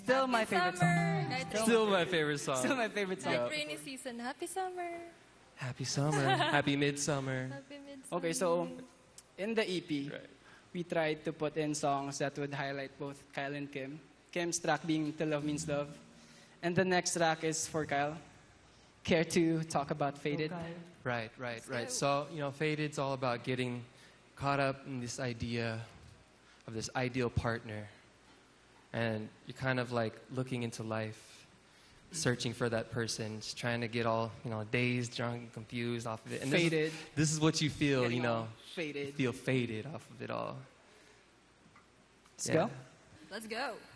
Still my favorite song. Still my favorite song. Still my favorite song. Yeah. Rainy season. Happy summer. Happy summer. Happy midsummer. Happy midsummer. Okay, so in the EP, Right. we tried to put in songs that would highlight both Kyle and Kim. Kim's track being Till Love Means Love. And the next track is for Kyle. Care to talk about Faded? Right. So, Faded's all about getting caught up in this idea of this ideal partner. And you're kind of like looking into life, searching for that person, just trying to get all, dazed, drunk, confused off of it. And Faded. This is what you feel, Getting all faded. feel faded off of it all. Let's go. Let's go.